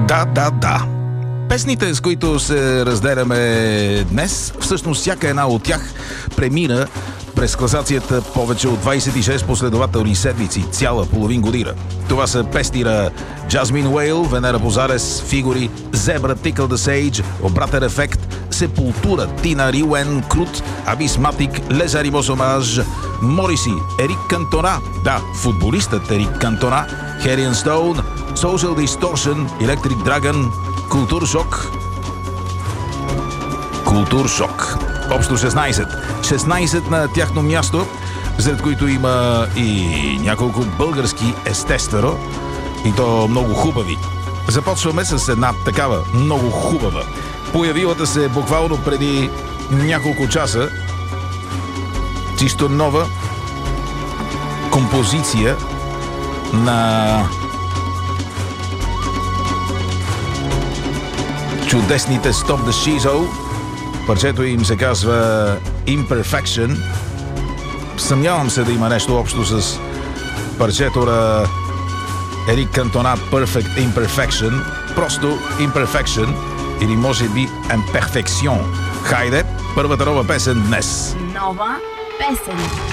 Да. Песните, с които се разделяме днес, всъщност всяка една от тях премина през класацията повече от 26 последователни седмици, цяла половин година. Това са песни на Jasmine Whale, Венера Позарес, Фигури, Зебра, Tickle the Sage, Обратен ефект, Сепултура, Тина Риуен, Крут, Абисматик, Лезари Босомаж, Мориси, Ерик Кантона, да, футболистът Ерик Кантона, Хериан Стоун, Social Distortion, Electric Dragon, Култур Шок. Общо 16. 16 на тяхно място, сред които има и няколко български, естествено, и то много хубави. Започваме с една такава много хубава, появилата се буквално преди няколко часа, чисто нова композиция на чудесните Stop the Shizo. Парчето им се казва Imperfection. Съмнявам се да има нещо общо с парчето на Ерик Кантона Perfect Imperfection. Просто Imperfection или може би Imperfection. Хайде, първата нова песен днес. Нова песен.